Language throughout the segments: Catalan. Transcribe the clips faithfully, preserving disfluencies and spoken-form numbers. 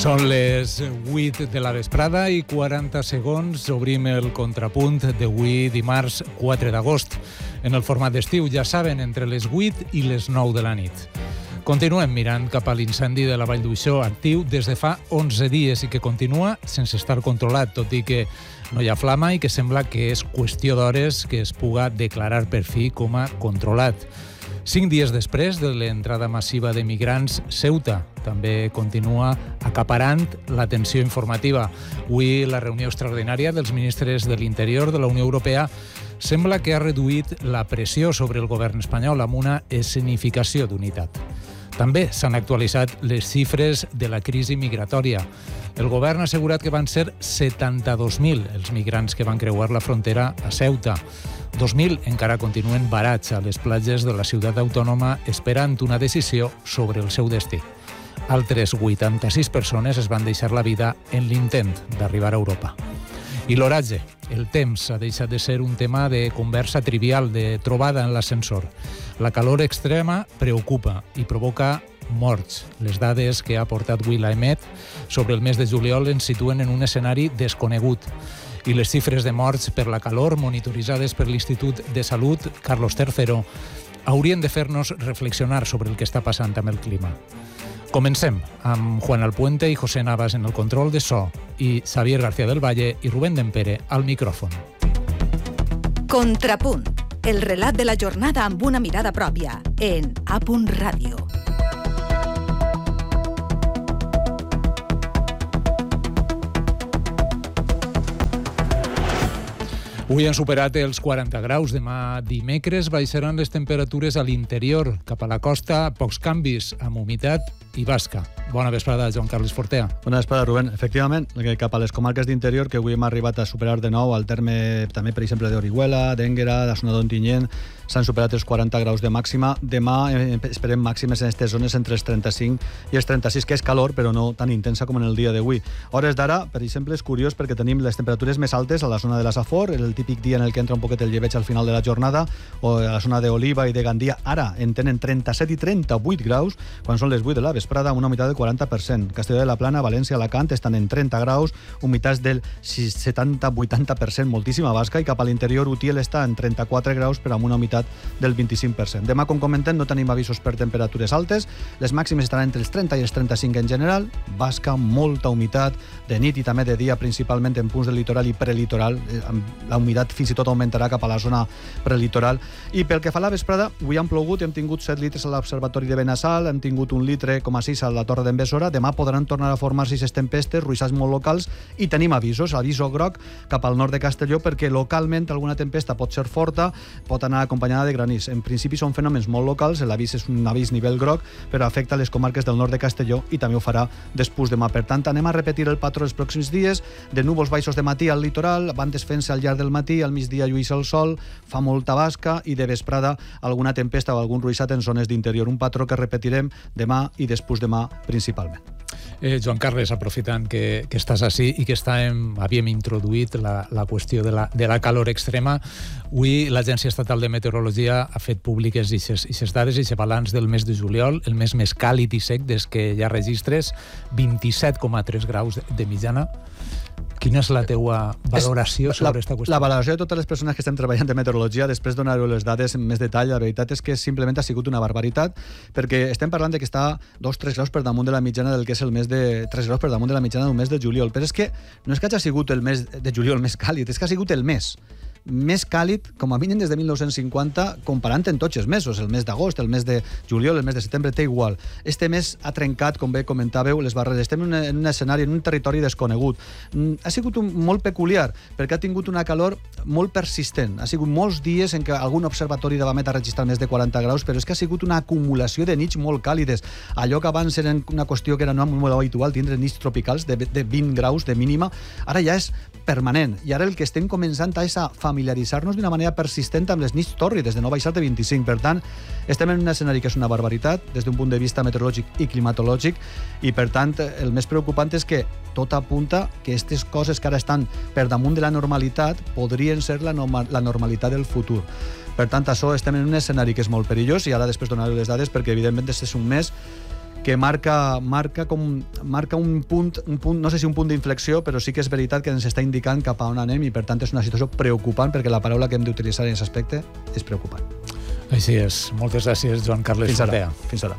Són les vuit de la vesprada i quaranta segons. Obrim el contrapunt d'avui dimarts quatre d'agost. En el format d'estiu, ja saben, entre les vuit i les nou de la nit. Continuem mirant cap a l'incendi de la Vall d'Uixó, actiu des de fa onze dies i que continua sense estar controlat, tot i que no hi ha flama i que sembla que és qüestió d'hores que es puga declarar per fi com a controlat. Cinc dies després de l'entrada massiva de migrants, Ceuta també continua acaparant l'atenció informativa. Avui la reunió extraordinària dels ministres de l'Interior de la Unió Europea sembla que ha reduït la pressió sobre el govern espanyol amb una escenificació d'unitat. També s'han actualitzat les xifres de la crisi migratòria. El govern ha assegurat que van ser setanta-dos mil els migrants que van creuar la frontera a Ceuta. dos mil encara continuen varats a les platges de la ciutat autònoma esperant una decisió sobre el seu destí. Altres vuitanta-sis persones es van deixar la vida en l'intent d'arribar a Europa. I l'oratge, el temps, ha deixat de ser un tema de conversa trivial, de trobada en l'ascensor. La calor extrema preocupa i provoca morts. Les dades que ha aportat avui l'AEMET sobre el mes de juliol ens situen en un escenari desconegut. I les xifres de morts per la calor monitoritzades per l'Institut de Salut Carlos tercero haurien de fer-nos reflexionar sobre el que està passant amb el clima. Comencem amb Juan Alpuente i José Navas en el control de so i Xavier García del Valle i Rubén Dempere al micròfon. Contrapunt, el relat de la jornada amb una mirada pròpia en A Punt Ràdio. Avui han superat els quaranta graus. Demà dimecres baixaran les temperatures a l'interior. Cap a la costa, pocs canvis, amb humitat i basca. Bona vesprada, Joan Carles Fortea. Bona vesprada, Rubén. Efectivament, cap a les comarques d'interior, que avui hem arribat a superar de nou al terme, també, per exemple, d'Orihuela, d'Énguera, de la zona d'Ontinyent, s'han superat els quaranta graus de màxima. Demà eh, esperem màximes en aquestes zones entre els trenta-cinc i els trenta-sis, que és calor, però no tan intensa com en el dia d'avui. Hores d'ara, per exemple, és curiós perquè tenim les temperatures més altes a la zona de la Safor, el típic dia en el que entra un poquet el llebeig al final de la jornada, o a la zona d'Oliva i de Gandia. Ara en tenen trenta-set i trenta-vuit graus, quan són les vuit de la vesprada, amb una humitat del quaranta per cent. Castelló de la Plana, València, Alacant estan en trenta graus, humitats del setanta a vuitanta per cent, moltíssima basca, i cap a l'interior Utiel està en trenta-quatre graus, però amb una humitat del vint-i-cinc per cent. Demà, com comentem, no tenim avisos per temperatures altes, les màximes estaran entre els trenta i els trenta-cinc en general, basca, molta humitat, de nit i també de dia, principalment en punts del litoral i prelitoral. La humitat fins i tot augmentarà cap a la zona prelitoral. I pel que fa a la vesprada, avui han plogut, hem tingut set litres a l'Observatori de Benassal, hem tingut un litre coma sis a la Torre d'en Besora. Demà podran tornar a formar-se aquestes tempestes, ruixats molt locals, i tenim avisos, aviso groc cap al nord de Castelló, perquè localment alguna tempesta pot ser forta, pot anar acompanyada de granís. En principi són fenòmens molt locals, l'avís és un avís nivell groc, però afecta les comarques del nord de Castelló i també ho farà després demà. Per tant, anem a repetir el patró els pròxims dies, de núvols baixos de matí al litoral, van desfent-se al llarg del matí, al migdia lluís el sol, fa molta basca i de vesprada alguna tempesta o algun ruixat en zones d'interior. Un patró que repetirem demà i després demà principalment. Eh, Joan Carles, aprofitant que, que estàs així i que estàvem, havíem introduït la, la qüestió de la, de la calor extrema, avui l'Agència Estatal de Meteorologia ha fet públiques aquestes dades i aquest balanç del mes de juliol, el mes més càlid i sec des que hi ha registres, vint-i-set coma tres graus de mitjana. Quina és la teua valoració sobre aquesta qüestió? La valoració de totes les persones que estem treballant de meteorologia, després donar-ho les dades en més detall, la veritat és que simplement ha sigut una barbaritat, perquè estem parlant de que està dos tres graus per damunt de la mitjana del que és el mes de... tres graus per damunt de la mitjana d'un mes de juliol. Però és que no és que hagi sigut el mes de juliol més càlid, és que ha sigut el mes més càlid, com a mínim des de mil nou-cents cinquanta, comparant en tots els mesos, el mes d'agost, el mes de juliol, el mes de setembre, té igual. Este mes ha trencat, com bé comentàveu, les barreres. Estem en, una, en un escenari, en un territori desconegut. Ha sigut un, molt peculiar, perquè ha tingut una calor molt persistent. Ha sigut molts dies en què algun observatori de Bamet ha registrat més de quaranta graus, però és que ha sigut una acumulació de nits molt càlides. Allò que abans era una qüestió que era no molt habitual, tindre nits tropicals de, de vint graus de mínima, ara ja és permanent. I ara el que estem començant és a familiaritzar-nos d'una manera persistent amb les nits tòrrides, de no baixar de vint-i-cinc. Per tant, estem en un escenari que és una barbaritat des d'un punt de vista meteorològic i climatològic, i per tant el més preocupant és que tot apunta que aquestes coses que ara estan per damunt de la normalitat podrien ser la, norma- la normalitat del futur. Per tant, això estem en un escenari que és molt perillós, i ara després donaré les dades perquè evidentment aquest és un mes que marca, marca, com, marca un, punt, un punt, no sé si un punt d'inflexió, però sí que és veritat que ens està indicant cap a on anem i per tant és una situació preocupant, perquè la paraula que hem d'utilitzar en aquest aspecte és preocupant. Així és. Moltes gràcies, Joan Carles Fontea. Fins ara.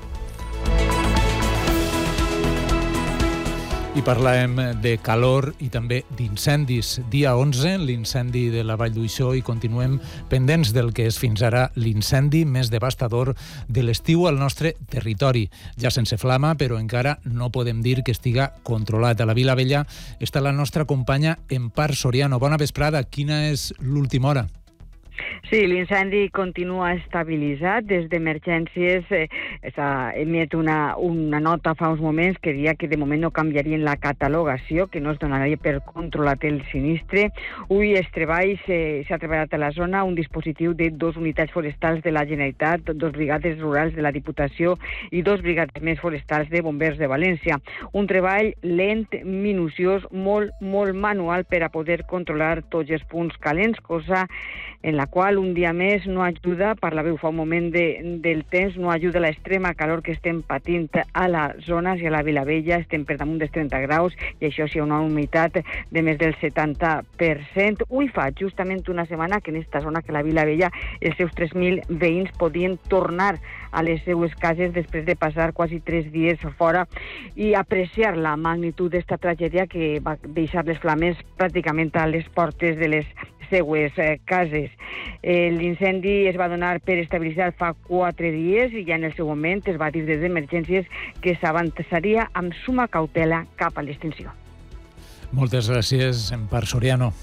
I parlàvem de calor i també d'incendis. Dia onze, l'incendi de la Vall d'Uixó, i continuem pendents del que és fins ara l'incendi més devastador de l'estiu al nostre territori. Ja sense flama, però encara no podem dir que estiga controlat. A la Vila Vella està la nostra companya Empar Soriano. Bona vesprada. Quina és l'última hora? Sí, l'incendi continua estabilitzat. Des d'emergències eh, s'ha emet una, una nota fa uns moments que deia que de moment no canviarien la catalogació, que no es donaria per controlat el sinistre. Avui es treball, s'ha treballat a la zona un dispositiu de dos unitats forestals de la Generalitat, dos brigades rurals de la Diputació i dos brigades més forestals de bombers de València. Un treball lent, minuciós, molt, molt manual per a poder controlar tots els punts calents, cosa en la qual un dia més no ajuda, parlàveu fa un moment de, del temps, no ajuda l'extrema calor que estem patint a la zona, i a la Vila Vella estem per damunt dels trenta graus, i això sí, una humitat de més del setanta per cent. Avui fa justament una setmana que en aquesta zona, que la Vila Vella, els seus tres mil veïns podien tornar a les seues cases després de passar quasi tres dies fora i apreciar la magnitud d'esta tragèdia que va deixar les flames pràcticament a les portes de les seues eh, cases. Eh, l'incendi es va donar per estabilitzar fa quatre dies i ja en el seu moment es va dir des d'emergències que s'avançaria amb suma cautela cap a l'extinció. Moltes gràcies, Empar Soriano.